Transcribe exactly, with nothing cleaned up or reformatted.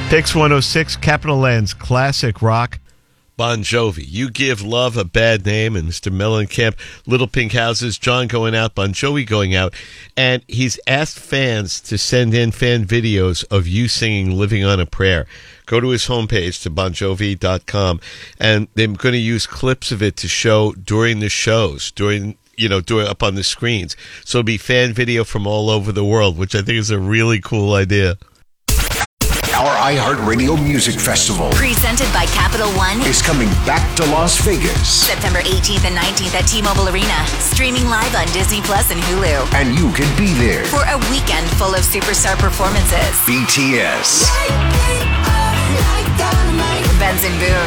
Pix one oh six, Capital Land's classic rock. Bon Jovi, You Give Love a Bad Name, and Mister Mellencamp, Little Pink Houses, John going out, Bon Jovi going out, and he's asked fans to send in fan videos of you singing Living on a Prayer. Go to his homepage, to bon jovi dot com, and they're going to use clips of it to show during the shows, during, you know, doing up on the screens. So it'll be fan video from all over the world, which I think is a really cool idea. Our iHeartRadio Music Festival, presented by Capital One, is coming back to Las Vegas. September eighteenth and nineteenth at T-Mobile Arena. Streaming live on Disney Plus and Hulu. And you can be there for a weekend full of superstar performances. B T S, Benson Boone,